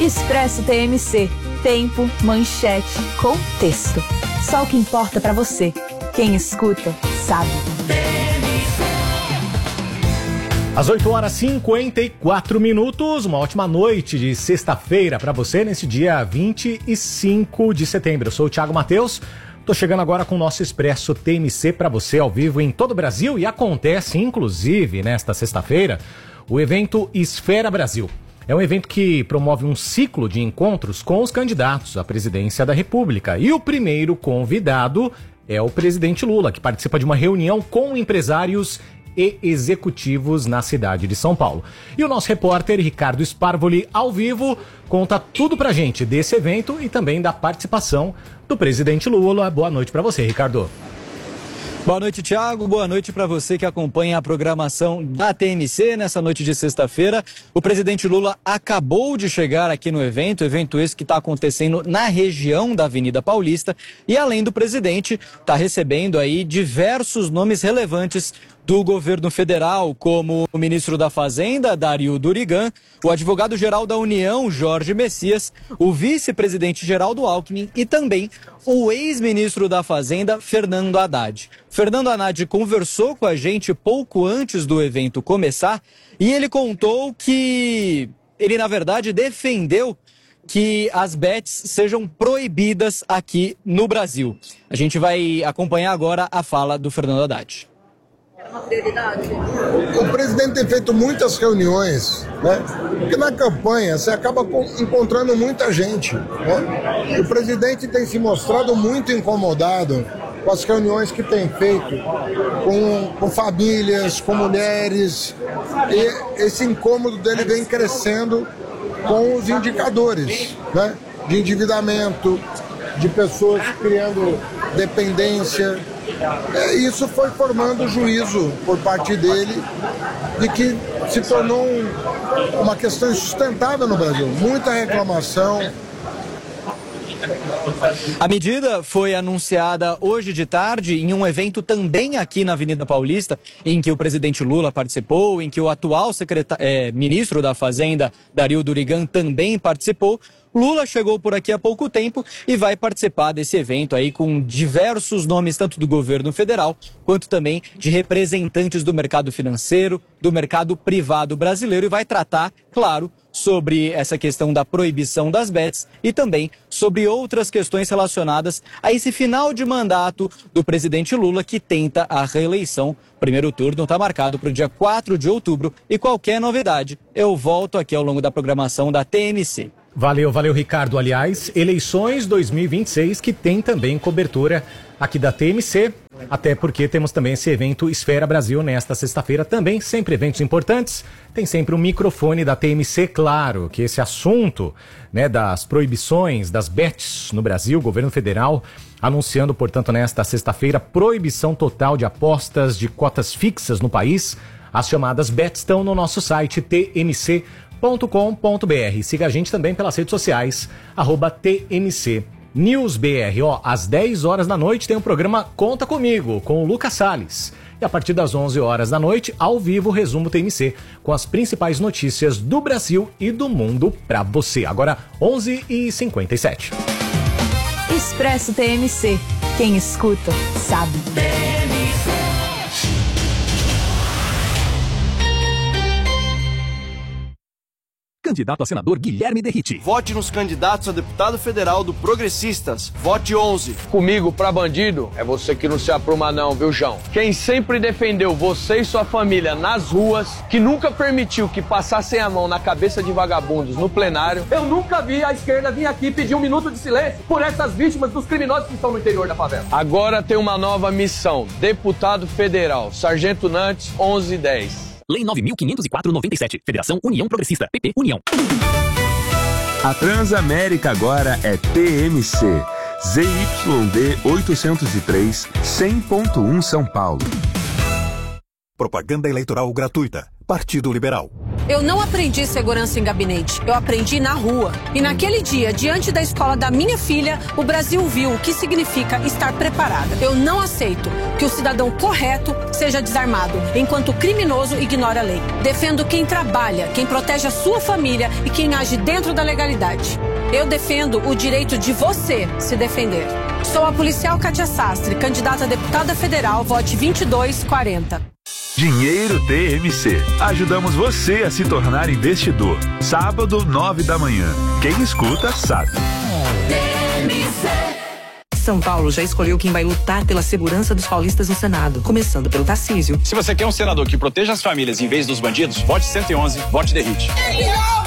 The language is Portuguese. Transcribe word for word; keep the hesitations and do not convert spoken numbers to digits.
Expresso T M C. Tempo, manchete, contexto. Só o que importa pra você. Quem escuta, sabe. Às oito horas e cinquenta e quatro minutos, uma ótima noite de sexta-feira para você nesse dia vinte e cinco de setembro. Eu sou o Thiago Matheus, tô chegando agora com o nosso Expresso T M C para você ao vivo em todo o Brasil e acontece inclusive nesta sexta-feira o evento Esfera Brasil. É um evento que promove um ciclo de encontros com os candidatos à presidência da República e o primeiro convidado é o presidente Lula, que participa de uma reunião com empresários e executivos na cidade de São Paulo. E o nosso repórter Ricardo Sparvoli, ao vivo, conta tudo pra gente desse evento e também da participação do presidente Lula. Boa noite pra você, Ricardo. Boa noite, Thiago. Boa noite para você que acompanha a programação da T M C nessa noite de sexta-feira. O presidente Lula acabou de chegar aqui no evento, evento esse que está acontecendo na região da Avenida Paulista. E além do presidente, está recebendo aí diversos nomes relevantes do governo federal, como o ministro da Fazenda, Dario Durigan, o advogado-geral da União, Jorge Messias, o vice-presidente Geraldo Alckmin e também o ex-ministro da Fazenda, Fernando Haddad. Fernando Haddad conversou com a gente pouco antes do evento começar e ele contou que ele, na verdade, defendeu que as bets sejam proibidas aqui no Brasil. A gente vai acompanhar agora a fala do Fernando Haddad. Uma prioridade. O presidente tem feito muitas reuniões, né? Porque na campanha você acaba encontrando muita gente, né? O presidente tem se mostrado muito incomodado com as reuniões que tem feito com, com famílias, com mulheres, e esse incômodo dele vem crescendo com os indicadores, né? De endividamento, de pessoas criando dependência. Isso foi formando juízo por parte dele de que se tornou um, uma questão insustentável no Brasil. Muita reclamação. A medida foi anunciada hoje de tarde em um evento também aqui na Avenida Paulista, em que o presidente Lula participou, em que o atual secretar... é, ministro da Fazenda, Dario Durigan, também participou. Lula chegou por aqui há pouco tempo e vai participar desse evento aí com diversos nomes, tanto do governo federal, quanto também de representantes do mercado financeiro, do mercado privado brasileiro, e vai tratar, claro, sobre essa questão da proibição das bets e também sobre outras questões relacionadas a esse final de mandato do presidente Lula, que tenta a reeleição. O primeiro turno está marcado para o dia quatro de outubro e qualquer novidade eu volto aqui ao longo da programação da T M C. Valeu, valeu, Ricardo. Aliás, eleições dois mil e vinte e seis que tem também cobertura aqui da T M C, até porque temos também esse evento Esfera Brasil nesta sexta-feira, também sempre eventos importantes, tem sempre um microfone da T M C, claro, que esse assunto, né, das proibições, das bets no Brasil, governo federal anunciando, portanto, nesta sexta-feira, proibição total de apostas de cotas fixas no país. As chamadas bets estão no nosso site t m c ponto com ponto b r. Siga a gente também pelas redes sociais, arroba T M C News B R. Ó, às dez horas da noite tem o programa Conta Comigo, com o Lucas Salles. E a partir das onze horas da noite, ao vivo, resumo T M C, com as principais notícias do Brasil e do mundo pra você. Agora, onze e cinquenta e sete. Expresso T M C. Quem escuta, sabe. Candidato a senador Guilherme Derrite. Vote nos candidatos a deputado federal do Progressistas. Vote onze. Comigo pra bandido é você que não se apruma não, viu, João? Quem sempre defendeu você e sua família nas ruas, que nunca permitiu que passassem a mão na cabeça de vagabundos no plenário. Eu nunca vi a esquerda vir aqui pedir um minuto de silêncio por essas vítimas dos criminosos que estão no interior da favela. Agora tem uma nova missão. Deputado federal, Sargento Nantes, onze dez. Lei nove mil quinhentos e quatro, noventa e sete. Federação União Progressista. P P União. A Transamérica agora é T M C. Z Y D oitocentos e três, cem ponto um São Paulo. Propaganda eleitoral gratuita. Partido Liberal. Eu não aprendi segurança em gabinete, eu aprendi na rua. E naquele dia, diante da escola da minha filha, o Brasil viu o que significa estar preparada. Eu não aceito que o cidadão correto seja desarmado, enquanto o criminoso ignora a lei. Defendo quem trabalha, quem protege a sua família e quem age dentro da legalidade. Eu defendo o direito de você se defender. Sou a policial Kátia Sastre, candidata a deputada federal, vote vinte e dois quarenta. Dinheiro T M C. Ajudamos você a se tornar investidor. Sábado, nove da manhã. Quem escuta, sabe. T M C. São Paulo já escolheu quem vai lutar pela segurança dos paulistas no Senado, começando pelo Tarcísio. Se você quer um senador que proteja as famílias em vez dos bandidos, vote cento e onze, vote Derrite.